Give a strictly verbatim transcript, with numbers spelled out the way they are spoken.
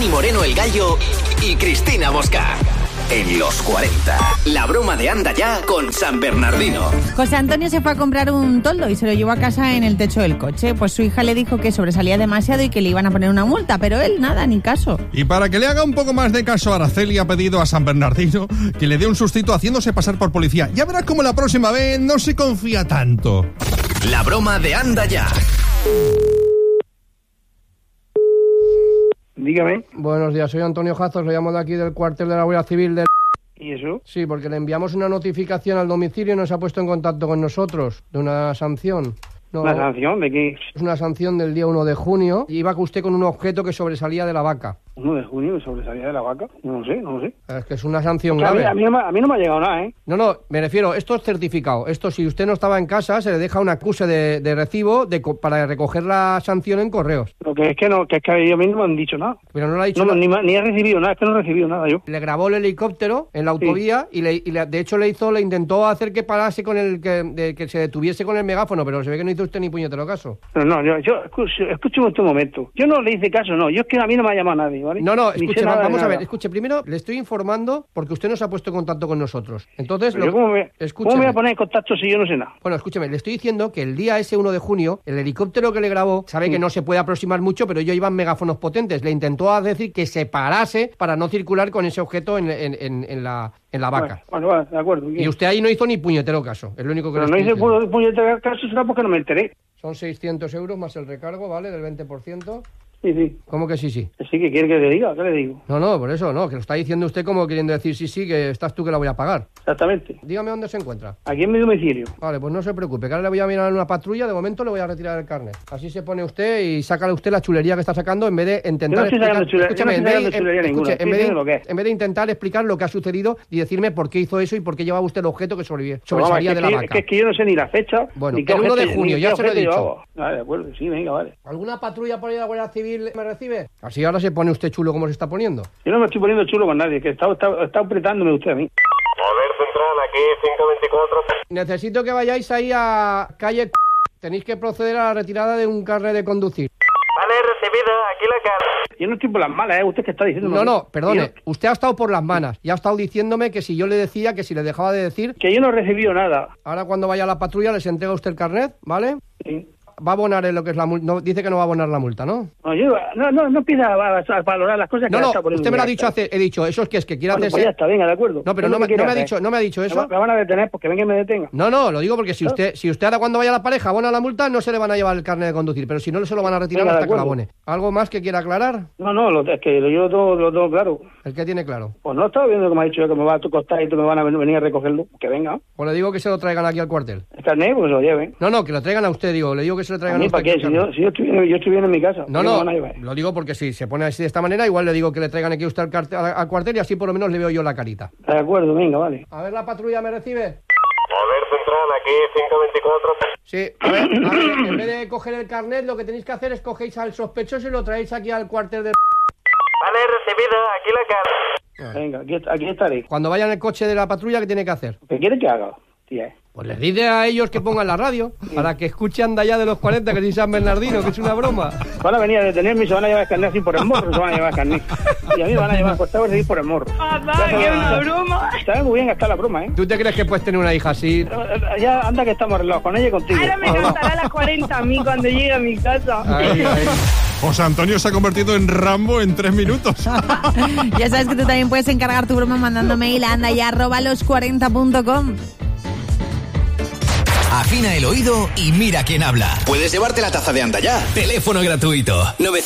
Dani Moreno el Gallo y Cristina Mosca. En los cuarenta, la broma de Anda Ya con San Bernardino. José Antonio se fue a comprar un toldo y se lo llevó a casa en el techo del coche. Pues su hija le dijo que sobresalía demasiado y que le iban a poner una multa, pero él nada, ni caso. Y para que le haga un poco más de caso, Araceli ha pedido a San Bernardino que le dé un sustito haciéndose pasar por policía. Ya verás cómo la próxima vez no se confía tanto. La broma de Anda Ya. Dígame. Buenos días, soy Antonio Jazos, le llamo de aquí del cuartel de la Guardia Civil del... ¿Y eso? Sí, porque le enviamos una notificación al domicilio y no se ha puesto en contacto con nosotros de una sanción. No, ¿Una sanción de qué? Es una sanción del día uno de junio y iba usted con un objeto que sobresalía de la vaca. ¿uno de junio que sobresalía de la vaca? No lo sé, no lo sé. Es que es una sanción A mí, grave. a, mí no me, a mí no me ha llegado nada, ¿eh? No, no, me refiero, esto es certificado. Esto, si usted no estaba en casa, se le deja un acuse de, de recibo de, co- para recoger la sanción en correos. Lo que es que no, que es que ellos mismos no me han dicho nada. Pero no le ha dicho No, nada. ni, ma- ni he recibido nada, es que no he recibido nada yo. Le grabó el helicóptero en la autovía y, le, y le- de hecho le hizo, le intentó hacer que parase con el, que, de, que se detuviese con el megáfono, pero se ve que no hizo usted ni puñetero caso. Pero no, yo, yo escucho, escúcheme este momento. Yo no le hice caso, no. Yo es que a mí no me ha llamado nadie, ¿vale? No, no, Ni sé escuche, nada de vamos a ver, nada. escuche, primero le estoy informando porque usted no se ha puesto en contacto con nosotros. Entonces, Pero lo, yo ¿cómo, me, escúcheme. ¿Cómo me voy a poner en contacto si yo no sé nada? Bueno, escúcheme, le estoy diciendo que el día ese uno de junio, el helicóptero que le grabó, sabe que no se puede aproximar mucho, pero ellos iban megáfonos potentes. Le intentó decir que se parase para no circular con ese objeto en, en, en, en la, en la vaca. Bueno, bueno, de acuerdo. Y usted ahí no hizo ni puñetero caso, es lo único que Pero le no estoy hice diciendo. pu- puñetero caso, será porque no me enteré. Son seiscientos euros más el recargo, ¿vale? Del veinte por ciento. Sí, sí. ¿Cómo que sí, sí? Sí, que quiere que le diga, ¿qué le digo? No, no, por eso no, que lo está diciendo usted como queriendo decir sí, sí, que estás tú que la voy a pagar. Exactamente. Dígame dónde se encuentra. Aquí en mi domicilio. Vale, pues no se preocupe, que ahora le voy a mirar en una patrulla, de momento le voy a retirar el carnet. Así se pone usted y sácale usted la chulería que está sacando en vez de intentar Yo no estoy sacando chulería, yo no Escúchame, estoy en vez- sacando chulería en- ninguna, escuche, estoy en vez de- diciendo lo que es. en vez de intentar explicar lo que ha sucedido y decirme por qué hizo eso y por qué llevaba usted el objeto que sobrevive- Pero vamos, sobresalía es de que, la es vaca. que, es que yo no sé ni la fecha. Bueno, ni qué el uno de objeto- junio, ni ya qué se lo he objeto dicho. llevaba. Vale, de acuerdo, sí, venga, vale. ¿Alguna patrulla por ahí de la Guardia Civil me recibe? Así ahora se pone usted chulo como se está poniendo. Yo no me estoy poniendo chulo con nadie, que está, está, está apretándome usted a mí. Poder Central, aquí cinco veinticuatro. Necesito que vayáis ahí a calle... Tenéis que proceder a la retirada de un carnet de conducir. Vale, recibido, aquí la cara. Yo no estoy por las malas, ¿eh? Usted que está diciendo. No, no, Yo- perdone. Usted ha estado por las manos y ha estado diciéndome que si yo le decía, que si le dejaba de decir, Que yo no he recibido nada. ahora cuando vaya a la patrulla les entrega usted el carnet, ¿vale? Sí. Va a abonar en lo que es la multa. No, dice que no va a abonar la multa, ¿no? No, yo, no, no, no empieza a, a valorar las cosas que No, le no, está poniendo usted me lo ha ya dicho está. hace, he dicho, eso es que es que quiere Bueno, pues hacerse... ya está, venga, de acuerdo. No, pero ¿Qué no es me, lo que no me ha quiere dicho, hacer? no me ha dicho Me eso. va- Me van a detener porque venga y me detenga. No, no, lo digo porque si usted, si usted ahora cuando vaya a la pareja abona la multa, no se le van a llevar el carnet de conducir, pero si no, se lo van a retirar Venga, de hasta que la acuerdo. abone. ¿Algo más que quiera aclarar? No, no, lo, es que yo lo tengo, lo tengo claro. El que tiene claro. Pues no estaba viendo que me ha dicho yo que me va a costar y tú me van a ven- venir a recogerlo. Que venga. O le digo que se lo traigan aquí al cuartel. El carnet, pues lo lleven. No, no, que lo traigan a usted, digo. Le digo que se lo ¿A traigan a, mí usted. para qué? aquí Si al yo, carnet. si yo, estoy, bien- yo estoy bien en mi casa. No, ¿qué me no, van a llevar? lo digo porque si se pone así de esta manera, igual le digo que le traigan aquí a usted al, carte- al- al cuartel y así por lo menos le veo yo la carita. De acuerdo, venga, vale. A ver, ¿la patrulla me recibe? Poder Central, aquí cinco veinticuatro. Sí, a ver, a ver, en vez de coger el carnet, lo que tenéis que hacer es cogéis al sospechoso y lo traéis aquí al cuartel de... Vale, recibido, aquí la cara. Venga, aquí, aquí estaré. Cuando vaya en el coche de la patrulla, ¿qué tiene que hacer? ¿Qué quiere que haga? Tía, Pues les dice a ellos que pongan la radio, para que escuchen de allá de los cuarenta que es San Bernardino, que es una broma. van a venir a detenerme y se van a llevar el carnet así por el morro, se van a llevar el carnet. Y a mí me van a llevar costado seguir por el morro. Papá, que es una broma. Sabe muy bien gastar la broma, ¿eh? ¿Tú te crees que puedes tener una hija así? Ya anda que estamos arreglados con ella y contigo. Ahora me cantará las cuarenta a mí cuando llegue a mi casa. Ahí, ahí. José Antonio se ha convertido en Rambo en tres minutos. Ya sabes que tú también puedes encargar tu broma mandando mail a andaya arroba los cuarenta punto com. Afina el oído y mira quién habla. Puedes llevarte la taza de Anda Ya. Teléfono gratuito.